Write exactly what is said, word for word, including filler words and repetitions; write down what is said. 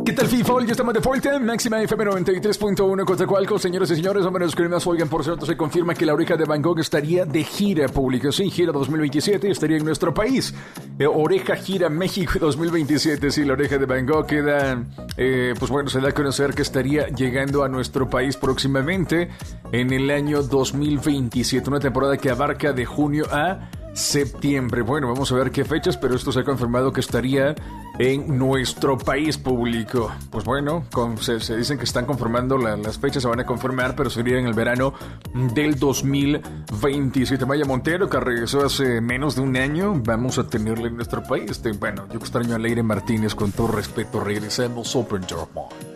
¿Qué tal, FIFA? Ya estamos de vuelta. Máxima F M noventa y tres punto uno Coatzacoalcos. Señoras y señores, hombres criminales, oigan, por cierto, se confirma que La Oreja de Van Gogh estaría de gira pública. Sí, gira dos mil veintisiete, estaría en nuestro país. Eh, Oreja Gira México dos mil veintisiete. Sí, La Oreja de Van Gogh queda, eh, pues bueno, se da a conocer que estaría llegando a nuestro país próximamente en el año dos mil veintisiete. Una temporada que abarca de junio a septiembre. Bueno, vamos a ver qué fechas, pero esto se ha confirmado que estaría en nuestro país público. Pues bueno, con, se, se dicen que están conformando la, las fechas, se van a confirmar, pero sería en el verano del dos mil veintisiete. Maya Montero, que regresó hace menos de un año, vamos a tenerle en nuestro país. Bueno, yo extraño a Leire Martínez, con todo respeto. Regresemos, Open Your Mind.